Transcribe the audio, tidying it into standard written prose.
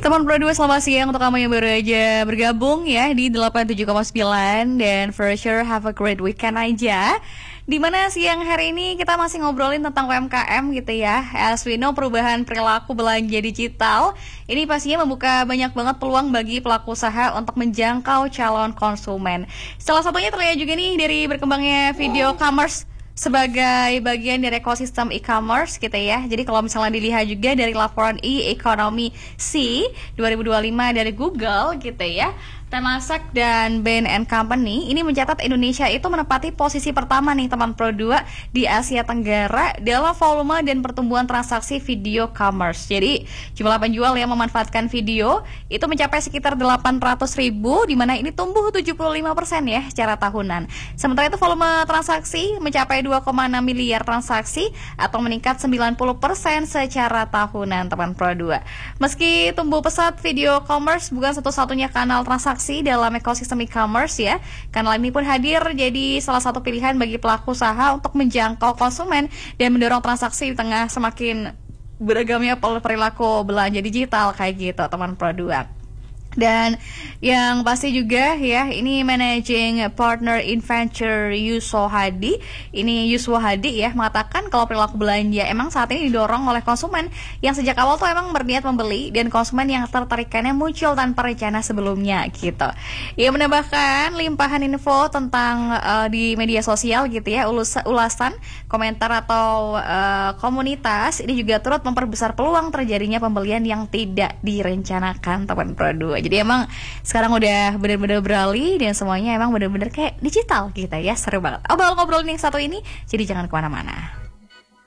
Teman Pro 2, selamat siang untuk kamu yang baru aja bergabung ya di 87,9. Dan for sure have a great weekend aja. Dimana siang hari ini kita masih ngobrolin tentang UMKM gitu ya. As we know, perubahan perilaku belanja digital ini pastinya membuka banyak banget peluang bagi pelaku usaha untuk menjangkau calon konsumen. Salah satunya terlihat juga nih dari berkembangnya video commerce sebagai bagian dari ekosistem e-commerce gitu ya. Jadi kalau misalnya dilihat juga dari laporan e-economy C 2025 dari Google gitu ya, Temasek dan Bain & Company ini mencatat Indonesia itu menempati posisi pertama nih teman Pro 2 di Asia Tenggara dalam volume dan pertumbuhan transaksi video commerce. Jadi jumlah penjual yang memanfaatkan video itu mencapai sekitar 800.000, di mana ini tumbuh 75% ya secara tahunan. Sementara itu volume transaksi mencapai 2,6 miliar transaksi atau meningkat 90% secara tahunan teman Pro 2. Meski tumbuh pesat, video commerce bukan satu-satunya kanal transaksi dalam ekosistem e-commerce ya. Kanal ini pun hadir jadi salah satu pilihan bagi pelaku usaha untuk menjangkau konsumen dan mendorong transaksi di tengah semakin beragamnya perilaku belanja digital kayak gitu teman Pro 2. Dan yang pasti juga ya, ini Managing Partner in Venture Yuswo Hadi. Ini Yuswo Hadi ya mengatakan kalau perilaku belanja emang saat ini didorong oleh konsumen yang sejak awal tuh emang berniat membeli, dan konsumen yang tertarikannya muncul tanpa rencana sebelumnya gitu. Ia menambahkan limpahan info tentang di media sosial gitu ya, ulasan, komentar atau komunitas ini juga turut memperbesar peluang terjadinya pembelian yang tidak direncanakan teman Pro 2. Jadi emang sekarang udah benar-benar beralih dan semuanya emang benar-benar kayak digital gitu ya, seru banget. Ngobrol-ngobrol yang satu ini, jadi jangan kemana-mana.